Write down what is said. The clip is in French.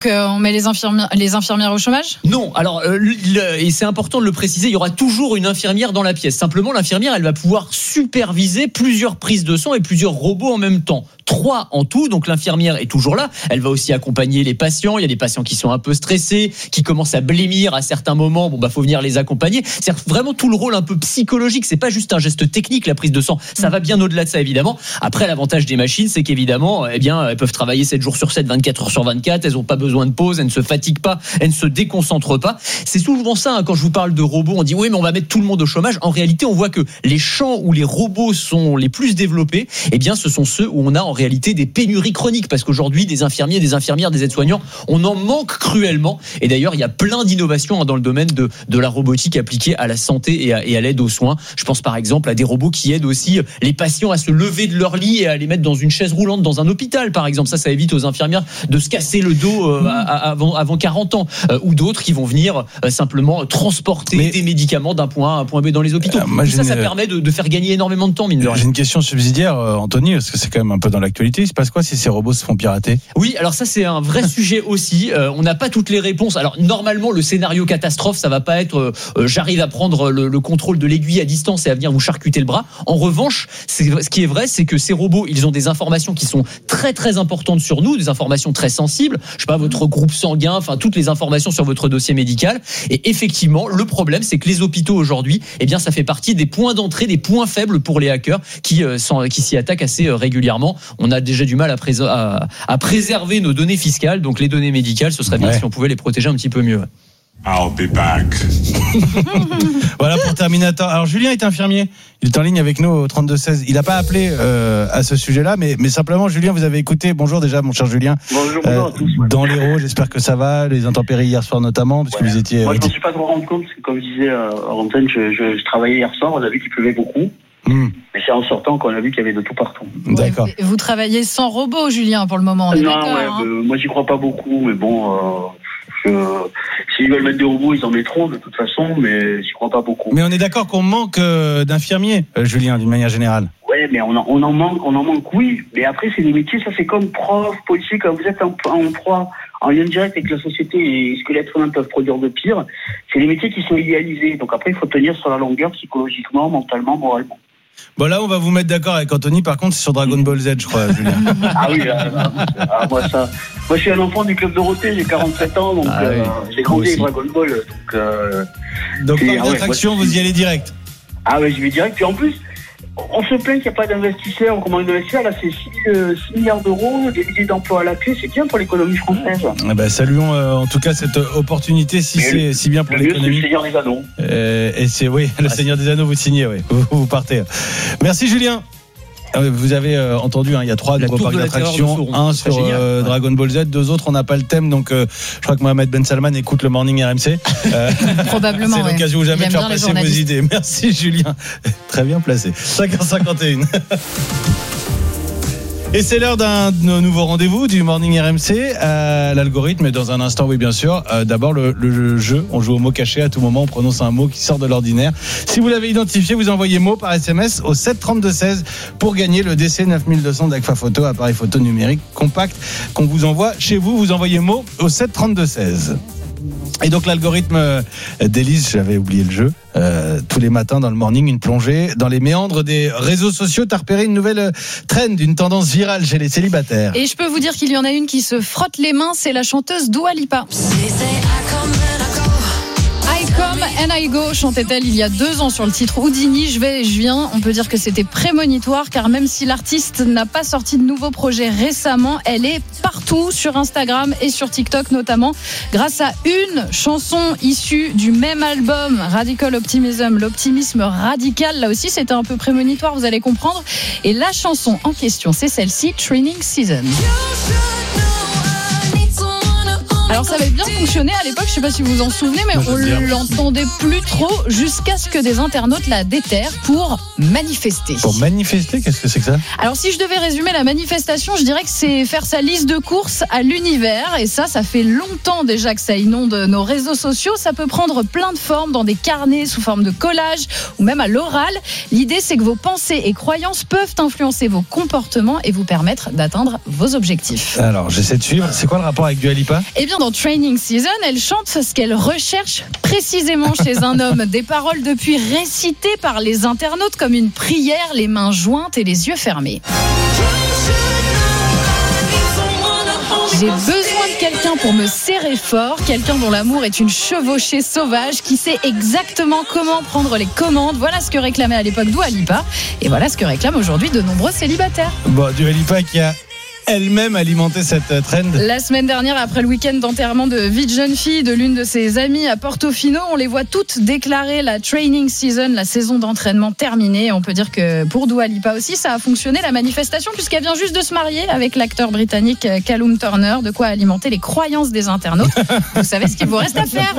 On met les infirmières au chômage ? Non, alors et c'est important de le préciser, il y aura toujours une infirmière dans la pièce. Simplement, l'infirmière, elle va pouvoir superviser plusieurs prises de sang et plusieurs robots en même temps. 3 en tout, donc l'infirmière est toujours là. Elle va aussi accompagner les patients. Il y a des patients qui sont un peu stressés, qui commencent à blêmir à certains moments. Faut venir les accompagner. C'est vraiment tout le rôle un peu psychologique. C'est pas juste un geste technique, la prise de sang. Ça va bien au-delà de ça, évidemment. Après, l'avantage des machines, c'est qu'évidemment, elles peuvent travailler 7 jours sur 7, 24 heures sur 24. Elles ont pas besoin de pause. Elles ne se fatiguent pas. Elles ne se déconcentrent pas. C'est souvent ça, quand je vous parle de robots, on dit oui, mais on va mettre tout le monde au chômage. En réalité, on voit que les champs où les robots sont les plus développés, ce sont ceux où on a en réalité des pénuries chroniques, parce qu'aujourd'hui, des infirmiers, des infirmières, des aides-soignants, on en manque cruellement. Et d'ailleurs, il y a plein d'innovations dans le domaine de la robotique appliquée à la santé et à l'aide aux soins. Je pense par exemple à des robots qui aident aussi les patients à se lever de leur lit et à les mettre dans une chaise roulante dans un hôpital, par exemple. Ça évite aux infirmières de se casser le dos avant 40 ans. Ou d'autres qui vont venir simplement transporter des médicaments d'un point A à un point B dans les hôpitaux. Ça permet de faire gagner énormément de temps, mine de rien. J'ai une question subsidiaire, Anthony, parce que c'est quand même un peu dans l'actualité. Il se passe quoi si ces robots se font pirater ? Oui, alors ça c'est un vrai sujet aussi. On n'a pas toutes les réponses. Alors normalement, le scénario catastrophe, ça va pas être j'arrive à prendre le contrôle de l'aiguille à distance et à venir vous charcuter le bras. En revanche, ce qui est vrai, c'est que ces robots, ils ont des informations qui sont très très importantes sur nous, des informations très sensibles. Je sais pas, votre groupe sanguin, toutes les informations sur votre dossier médical. Et effectivement, le problème, c'est que les hôpitaux aujourd'hui, ça fait partie des points d'entrée, des points faibles pour les hackers qui s'y attaquent assez régulièrement. On a déjà du mal à préserver nos données fiscales, donc les données médicales, ce serait bien si on pouvait les protéger un petit peu mieux. I'll be back. Voilà pour Terminator. Alors Julien est infirmier, il est en ligne avec nous au 32-16. Il n'a pas appelé à ce sujet-là, mais simplement Julien, vous avez écouté. Bonjour déjà mon cher Julien. Bonjour à tous. Dans l'Hérault, j'espère que ça va, les intempéries hier soir notamment, parce que vous étiez... Moi je ne me suis pas trop rendu compte, parce que comme je disais à Antoine, je travaillais hier soir, on a vu qu'il pleuvait beaucoup. Mais c'est en sortant qu'on a vu qu'il y avait de tout partout. D'accord. Vous travaillez sans robot, Julien, pour le moment, on est d'accord, moi j'y crois pas beaucoup, mais bon... s'ils veulent mettre des robots, ils en mettront de toute façon, mais j'y crois pas beaucoup. Mais on est d'accord qu'on manque d'infirmiers, Julien, d'une manière générale. Ouais, mais on en manque, oui. Mais après, c'est des métiers, ça c'est comme prof, policier, quand vous êtes en proie, en lien direct avec la société et ce que l'être humain peuvent produire de pire, c'est des métiers qui sont idéalisés. Donc après, il faut tenir sur la longueur, psychologiquement, mentalement, moralement. Bon, là, on va vous mettre d'accord avec Anthony. Par contre, c'est sur Dragon Ball Z, je crois, Julien. Ah oui, moi, je suis un enfant du Club Dorothée, j'ai 47 ans, donc j'ai grandi avec Dragon Ball. Donc par d'attraction, vous y allez direct. Ah ouais, je vais direct. Puis en plus, on se plaint qu'il n'y a pas d'investisseurs. On commande d'investisseurs. Là, c'est 6 milliards d'euros, des milliers d'emplois à la clé. C'est bien pour l'économie française. Saluons en tout cas cette opportunité, si c'est si bien pour l'économie. C'est le Seigneur des Anneaux. Et c'est le Seigneur des Anneaux, vous signez, vous partez. Merci Julien. Vous avez entendu, il y a 3 nouveaux parcs d'attractions, un sur Dragon Ball Z, 2 autres, on n'a pas le thème, donc je crois que Mohamed Ben Salman écoute le Morning RMC. Probablement. C'est l'occasion ou jamais de faire passer vos idées. Merci Julien. Très bien placé. 5h51. Et c'est l'heure d'un nouveau rendez-vous du Morning RMC. L'algorithme est dans un instant, oui bien sûr. D'abord le jeu, on joue au mot caché. À tout moment on prononce un mot qui sort de l'ordinaire. Si vous l'avez identifié, vous envoyez mot par SMS au 732-16 pour gagner le DC 9200 d'Agfa Photo, appareil photo numérique compact qu'on vous envoie chez vous. Vous envoyez mot au 732-16. Et donc l'algorithme d'Élise, j'avais oublié le jeu, tous les matins dans le morning, une plongée dans les méandres des réseaux sociaux. T'as repéré une nouvelle trend, une tendance virale chez les célibataires. Et je peux vous dire qu'il y en a une qui se frotte les mains, c'est la chanteuse Dua Lipa. I Come and I Go, chantait-elle il y a 2 ans sur le titre Houdini, je vais et je viens. On peut dire que c'était prémonitoire, car même si l'artiste n'a pas sorti de nouveaux projets récemment, elle est partout sur Instagram et sur TikTok notamment, grâce à une chanson issue du même album, Radical Optimism, l'optimisme radical. Là aussi c'était un peu prémonitoire, vous allez comprendre. Et la chanson en question, c'est celle-ci, Training Season. Alors ça avait bien fonctionné à l'époque, je sais pas si vous vous en souvenez, mais on l'entendait plus trop jusqu'à ce que des internautes la déterrent pour manifester. Pour manifester, qu'est-ce que c'est que ça ? Alors si je devais résumer la manifestation, je dirais que c'est faire sa liste de courses à l'univers, et ça fait longtemps déjà que ça inonde nos réseaux sociaux. Ça peut prendre plein de formes, dans des carnets, sous forme de collage ou même à l'oral. L'idée, c'est que vos pensées et croyances peuvent influencer vos comportements et vous permettre d'atteindre vos objectifs. Alors, j'essaie de suivre. C'est quoi le rapport avec Dua Lipa ? Eh bien, dans Training Season, elle chante ce qu'elle recherche précisément chez un homme. Des paroles depuis récitées par les internautes comme une prière, les mains jointes et les yeux fermés. J'ai besoin de quelqu'un pour me serrer fort, quelqu'un dont l'amour est une chevauchée sauvage, qui sait exactement comment prendre les commandes. Voilà ce que réclamait à l'époque Dua Lipa, et voilà ce que réclament aujourd'hui de nombreux célibataires. Bon, Dua Lipa qui a elle-même alimenté cette trend. La semaine dernière, après le week-end d'enterrement de vie de jeune fille de l'une de ses amies à Portofino, on les voit toutes déclarer la training season, la saison d'entraînement terminée. Et on peut dire que pour Dua Lipa aussi, ça a fonctionné la manifestation, puisqu'elle vient juste de se marier avec l'acteur britannique Callum Turner, de quoi alimenter les croyances des internautes. Vous savez ce qu'il vous reste à faire.